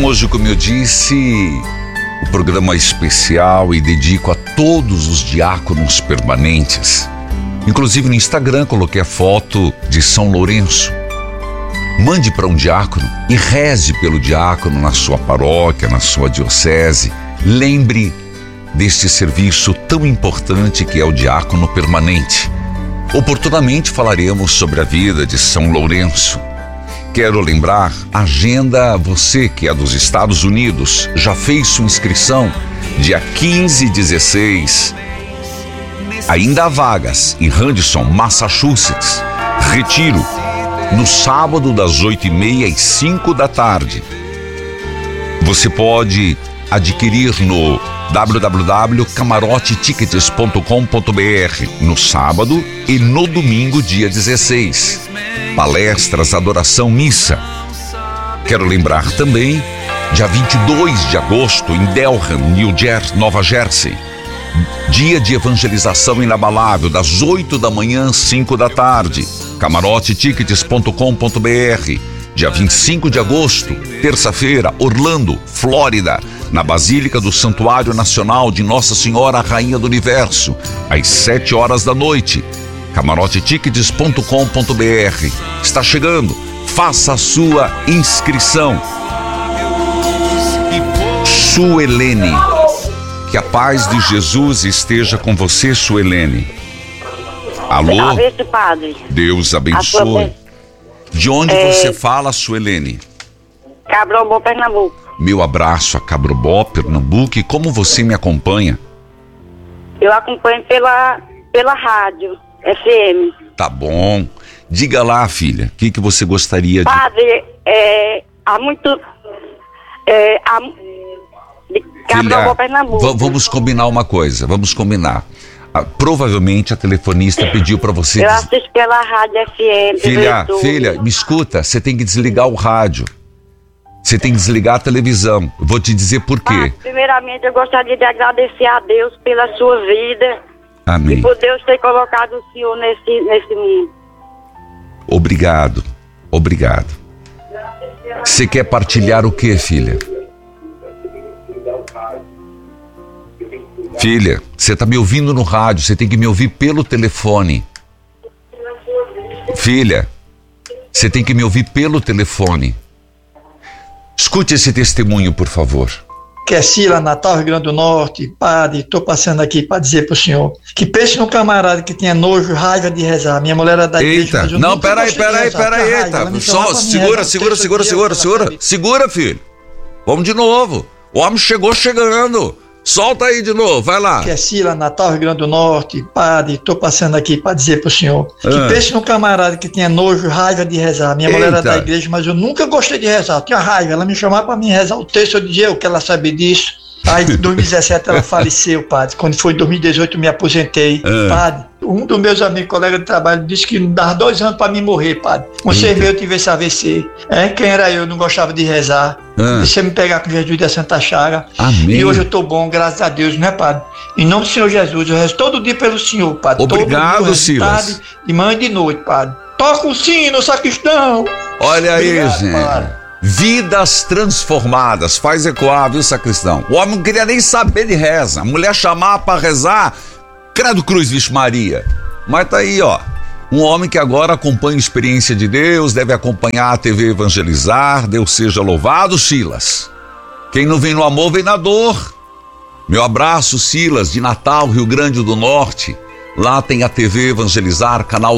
Bom, hoje, como eu disse, o programa é especial e dedico a todos os diáconos permanentes. Inclusive no Instagram coloquei a foto de São Lourenço. Mande para um diácono e reze pelo diácono na sua paróquia, na sua diocese. Lembre deste serviço tão importante que é o diácono permanente. Oportunamente falaremos sobre a vida de São Lourenço. Quero lembrar, agenda você que é dos Estados Unidos, já fez sua inscrição? Dia 15 e 16. Ainda há vagas em Henderson, Massachusetts. Retiro, no sábado das 8h30 às 5 da tarde. Você pode adquirir no www.camarotetickets.com.br no sábado e no domingo, dia 16. Palestras, adoração, missa. Quero lembrar também, dia 22 de agosto, em Delham, Nova Jersey. Dia de evangelização inabalável, das 8 da manhã às 5 da tarde. camarotetickets.com.br. Dia 25 de agosto, terça-feira, Orlando, Flórida, na Basílica do Santuário Nacional de Nossa Senhora Rainha do Universo, às 7 horas da noite. camarotetickets.com.br. Está chegando, faça a sua inscrição. Suelene, que a paz de Jesus esteja com você, Suelene. Alô? Abençoe, padre. Deus abençoe. De onde você fala, Suelene? Cabrobó, Pernambuco. Meu abraço a Cabrobó, Pernambuco. E como você me acompanha? Eu acompanho pela rádio FM. Tá bom. Diga lá, filha, o que você gostaria de... Padre, há muito... Cabrobó, Pernambuco. Vamos combinar uma coisa, vamos combinar. Provavelmente a telefonista pediu para você... Eu assisto pela rádio FM. Filha, me escuta, você tem que desligar o rádio. Você tem que desligar a televisão. Eu vou te dizer por quê. Primeiramente, eu gostaria de agradecer a Deus pela sua vida. Amém. E por Deus ter colocado o senhor nesse mundo. Obrigado. Você quer partilhar o quê, filha? Filha, você está me ouvindo no rádio, você tem que me ouvir pelo telefone. Filha, você tem que me ouvir pelo telefone. Escute esse testemunho, por favor. Que é Sila, Natal, Rio Grande do Norte. Padre, estou passando aqui para dizer para o senhor que pense num camarada que tinha nojo, raiva de rezar. Minha mulher era da igreja. Eita, não, peraí. Só segura, filho. Vamos de novo. O homem chegou chegando. Solta aí de novo, vai lá. Que é Sila, Natal, Rio Grande do Norte. Padre, estou passando aqui para dizer para o senhor que pense num camarada que tinha nojo, raiva de rezar. Minha mulher era da igreja, mas eu nunca gostei de rezar. Eu tinha raiva, ela me chamava para mim rezar o texto, eu dizia o que ela sabia disso. Aí em 2017 ela faleceu, padre. Quando foi em 2018 eu me aposentei. Padre, um dos meus amigos, colega de trabalho, disse que dava 2 anos para mim morrer, padre. Um ser meu tive esse AVC. Quem era eu? Não gostava de rezar. Deixa me pegar com Jesus da Santa Chaga. Amém. E hoje eu estou bom, graças a Deus, né, padre? Em nome do Senhor Jesus, eu rezo todo dia pelo Senhor, padre. Obrigado, todo dia, Silas. Tarde, de manhã e de noite, padre. Toca o sino, sacristão. Olha aí, Obrigado, gente. Padre. Vidas transformadas, faz ecoar, viu, sacristão? O homem não queria nem saber de reza. A mulher chamava para rezar, credo cruz, vixe Maria. Mas tá aí, ó. Um homem que agora acompanha a experiência de Deus, deve acompanhar a TV Evangelizar. Deus seja louvado, Silas. Quem não vem no amor, vem na dor. Meu abraço, Silas, de Natal, Rio Grande do Norte. Lá tem a TV Evangelizar, canal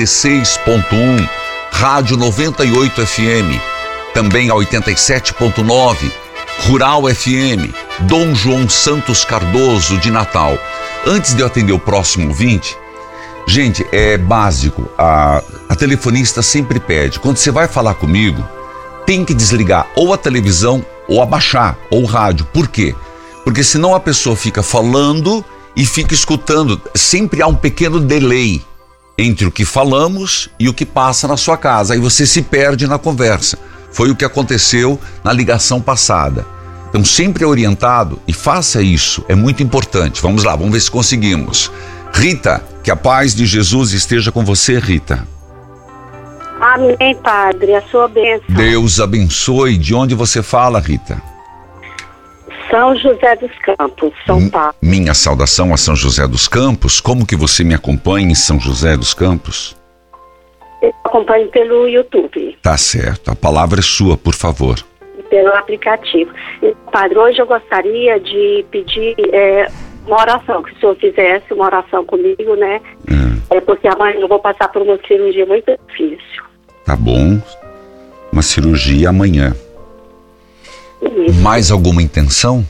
16.1, Rádio 98 FM. Também a 87.9, Rural FM, Dom João Santos Cardoso, de Natal. Antes de eu atender o próximo ouvinte, gente, é básico, a telefonista sempre pede, quando você vai falar comigo, tem que desligar ou a televisão ou abaixar, ou o rádio. Por quê? Porque senão a pessoa fica falando e fica escutando. Sempre há um pequeno delay entre o que falamos e o que passa na sua casa. Aí você se perde na conversa. Foi o que aconteceu na ligação passada. Então sempre é orientado e faça isso, é muito importante. Vamos lá, vamos ver se conseguimos. Rita, que a paz de Jesus esteja com você, Rita. Amém, Padre. A sua bênção. Deus abençoe. De onde você fala, Rita? São José dos Campos, São Paulo. Minha saudação a São José dos Campos. Como que você me acompanha em São José dos Campos? Eu acompanho pelo YouTube. Tá certo. A palavra é sua, por favor. Pelo aplicativo. Padre, hoje eu gostaria de pedir uma oração, que o senhor fizesse uma oração comigo, né? Porque amanhã eu vou passar por uma cirurgia muito difícil. Tá bom. Uma cirurgia amanhã. Isso. Mais alguma intenção?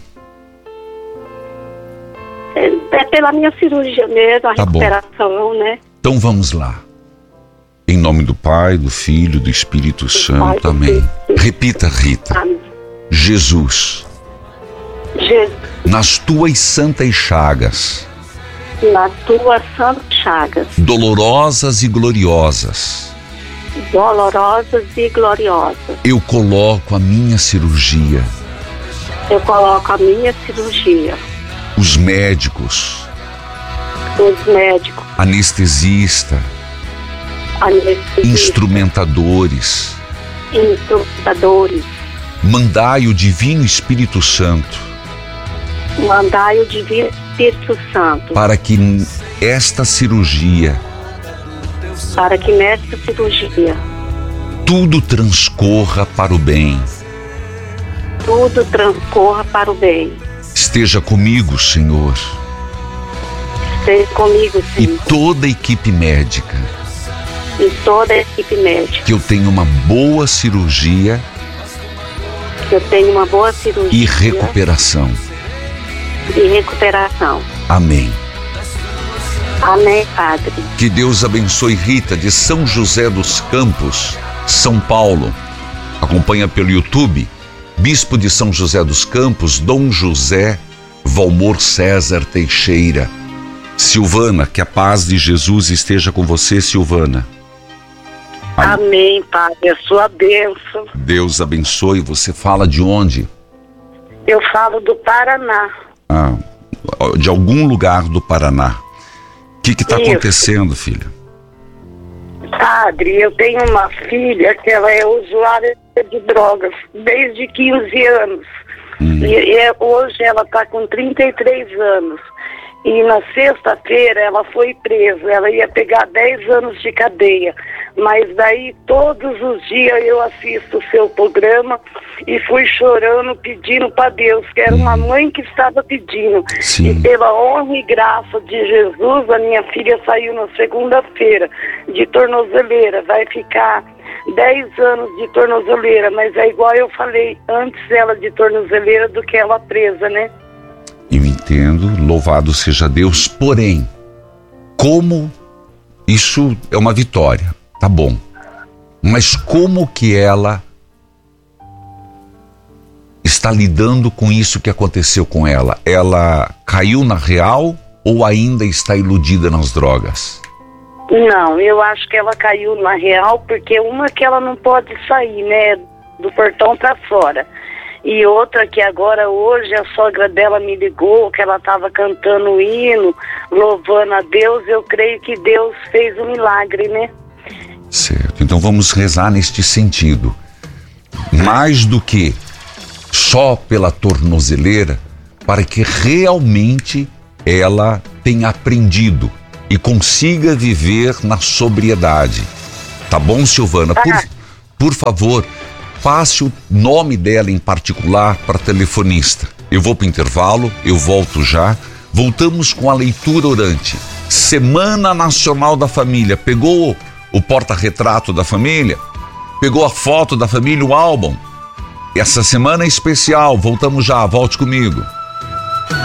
É pela minha cirurgia mesmo, a Tá bom. recuperação, né? Então vamos lá. Em nome do Pai, do Filho, do Espírito Santo. Pai, Amém. Filho. Repita, Rita. Amém. Jesus, Jesus, nas tuas santas chagas, nas tuas santas chagas, dolorosas e gloriosas, dolorosas e gloriosas, eu coloco a minha cirurgia. eu coloco a minha cirurgia. Os médicos, Os médicos, anestesista, anestesistas, instrumentadores, instrumentadores, mandai o Divino Espírito Santo mandai o Divino Espírito Santo para que esta cirurgia para que nesta cirurgia tudo transcorra para o bem. tudo transcorra para o bem. Esteja comigo, Senhor, Esteja comigo, e Senhor, toda a equipe médica, e toda a equipe médica, que eu tenha uma boa cirurgia que eu tenha uma boa cirurgia e recuperação. Amém. Amém, Padre. Que Deus abençoe Rita de São José dos Campos, São Paulo. Acompanha pelo YouTube, Bispo de São José dos Campos, Dom José Valmor César Teixeira. Silvana, que a paz de Jesus esteja com você, Silvana. Amém, Padre. A sua bênção. Deus abençoe. Você fala de onde? Eu falo do Paraná. De algum lugar do Paraná. O que está Isso. acontecendo, filha? Padre, eu tenho uma filha que ela é usuária de drogas desde 15 anos. Hoje ela está com 33 anos. E na sexta-feira ela foi presa. Ela ia pegar 10 anos de cadeia. Mas daí todos os dias eu assisto o seu programa e fui chorando, pedindo para Deus, que era uma mãe que estava pedindo. Sim. E pela honra e graça de Jesus, a minha filha saiu na segunda-feira de tornozeleira. Vai ficar 10 anos de tornozeleira, mas é igual eu falei, antes ela de tornozeleira do que ela presa, né? Eu entendo, louvado seja Deus, porém, como isso é uma vitória, tá bom, mas como que ela está lidando com isso que aconteceu com ela? Ela caiu na real ou ainda está iludida nas drogas? Não, eu acho que ela caiu na real, porque uma que ela não pode sair, né, do portão para fora. E outra que agora hoje a sogra dela me ligou, que ela estava cantando o hino, louvando a Deus. Eu creio que Deus fez um milagre, né? Certo, então vamos rezar neste sentido. Mais do que só pela tornozeleira, para que realmente ela tenha aprendido e consiga viver na sobriedade. Tá bom, Silvana? Por favor, passe o nome dela em particular para telefonista. Eu vou para o intervalo, eu volto já. Voltamos com a leitura orante. Semana Nacional da Família. Pegou o porta-retrato da família? Pegou a foto da família, o álbum? Essa semana é especial. Voltamos já, volte comigo.